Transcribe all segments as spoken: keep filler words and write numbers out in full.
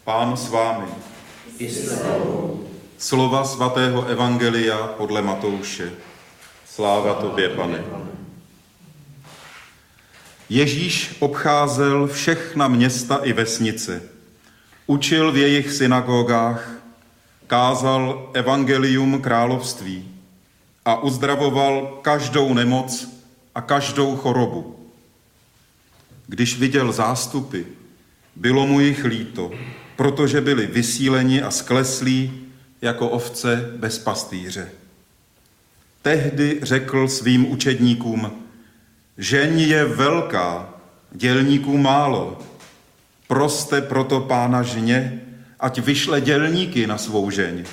Pán s vámi. Slova svatého evangelia podle Matouše. Sláva tobě, Pane. Ježíš obcházel všechna města i vesnice. Učil v jejich synagogách, kázal evangelium království a uzdravoval každou nemoc a každou chorobu. Když viděl zástupy, bylo mu jich líto, protože byli vysíleni a skleslí jako ovce bez pastýře. Tehdy řekl svým učedníkům: žeň je velká, dělníků málo. Proste proto Pána žně, ať vyšle dělníky na svou žeň.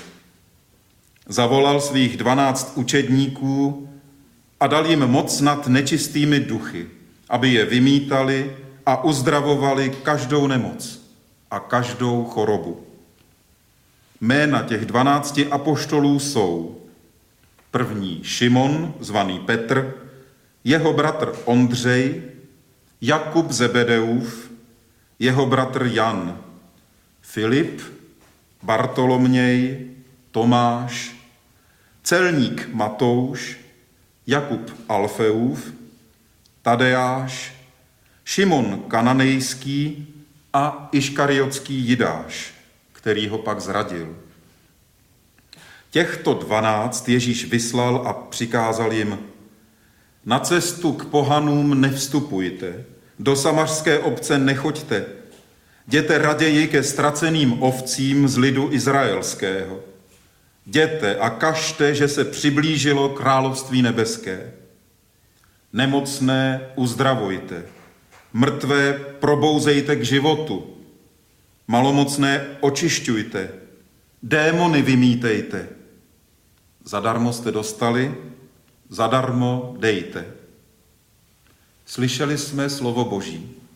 Zavolal svých dvanáct učedníků a dal jim moc nad nečistými duchy, aby je vymítali a uzdravovali každou nemoc a každou chorobu. Jména těch dvanácti apoštolů jsou: první Šimon, zvaný Petr, jeho bratr Ondřej, Jakub Zebedeův, jeho bratr Jan, Filip, Bartoloměj, Tomáš, celník Matouš, Jakub Alfeův, Tadeáš, Šimon Kananejský a Iškariotský Jidáš, který ho pak zradil. Těchto dvanáct Ježíš vyslal a přikázal jim: na cestu k pohanům nevstupujte, do samařské obce nechoďte, jděte raději ke ztraceným ovcím z lidu izraelského. Jděte a kažte, že se přiblížilo království nebeské. Nemocné uzdravujte, mrtvé probouzejte k životu, malomocné očišťujte, démony vymítejte. Zadarmo jste dostali, zadarmo dejte. Slyšeli jsme slovo Boží.